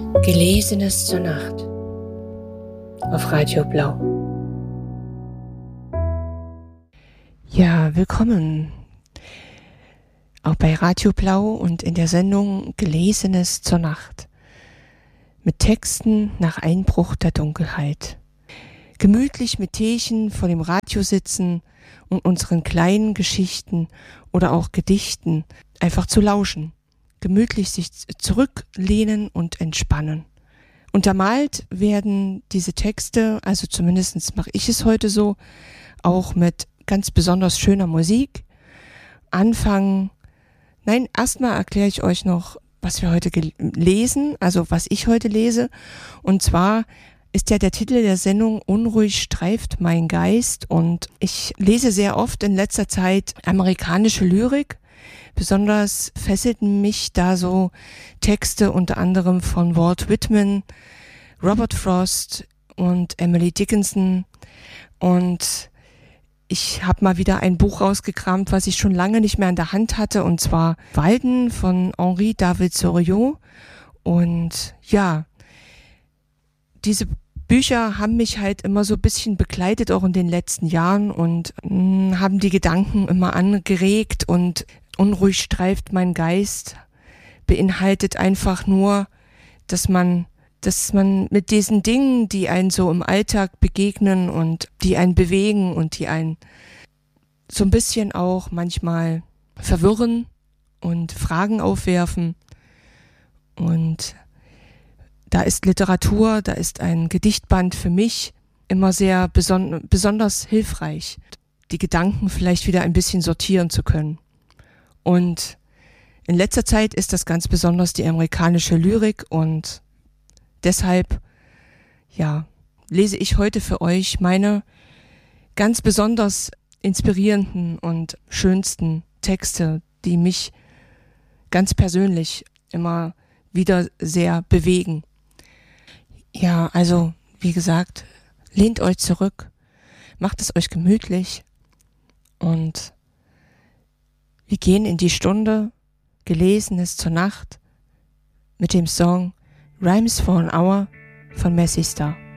Gelesenes zur Nacht auf Radio Blau. Ja, willkommen auch bei Radio Blau und in der Sendung Gelesenes zur Nacht mit Texten nach Einbruch der Dunkelheit. Gemütlich mit Teechen vor dem Radio sitzen und unseren kleinen Geschichten oder auch Gedichten einfach zu lauschen. Gemütlich sich zurücklehnen und entspannen. Untermalt werden diese Texte, also zumindest mache ich es heute so, auch mit ganz besonders schöner Musik. Erstmal erkläre ich euch noch, was wir heute lesen, also was ich heute lese. Und zwar ist ja der Titel der Sendung Unruhig streift mein Geist. Und ich lese sehr oft in letzter Zeit amerikanische Lyrik. Besonders fesselten mich da so Texte unter anderem von Walt Whitman, Robert Frost und Emily Dickinson. Und ich habe mal wieder ein Buch rausgekramt, was ich schon lange nicht mehr in der Hand hatte, und zwar Walden von Henri David Thoreau. Und ja, diese Bücher haben mich halt immer so ein bisschen begleitet, auch in den letzten Jahren, und haben die Gedanken immer angeregt. Und Unruhig streift mein Geist beinhaltet einfach nur, dass man mit diesen Dingen, die einen so im Alltag begegnen und die einen bewegen und die einen so ein bisschen auch manchmal verwirren und Fragen aufwerfen. Und da ist Literatur, da ist ein Gedichtband für mich immer sehr besonders hilfreich, die Gedanken vielleicht wieder ein bisschen sortieren zu können. Und in letzter Zeit ist das ganz besonders die amerikanische Lyrik, und deshalb, ja, lese ich heute für euch meine ganz besonders inspirierenden und schönsten Texte, die mich ganz persönlich immer wieder sehr bewegen. Ja, also, wie gesagt, lehnt euch zurück, macht es euch gemütlich, und wir gehen in die Stunde Gelesenes zur Nacht mit dem Song Rhymes for an Hour von Massey Star.